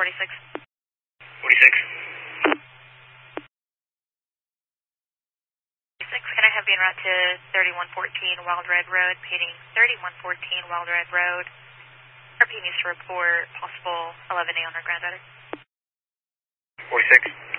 46. 46. 46, can I have you en route to 3114 Wild Red Road, paging 3114 Wild Red Road. RP needs to report possible 11A on our granddaughter. 46.